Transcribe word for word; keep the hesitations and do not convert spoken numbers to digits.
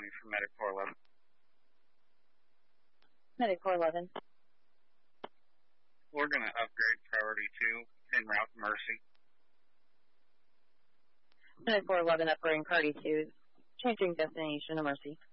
County for Medic four eleven. Medic four eleven. We're going to upgrade Priority two en route to Mercy. Medic four eleven upgrading Priority two. Changing destination to Mercy.